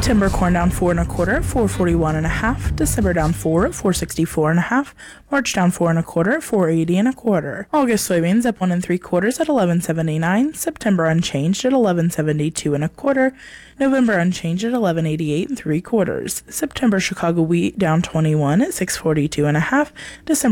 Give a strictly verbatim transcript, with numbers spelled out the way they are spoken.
September corn down four and a quarter at four forty-one and a half. December down four at four sixty-four and a half. March down four and a quarter at four eighty and a quarter. August soybeans up one and three quarters at eleven seventy-nine. September unchanged at eleven seventy-two and a quarter. November unchanged at eleven eighty-eight and three quarters. September Chicago wheat down twenty-one at six forty-two and a half. December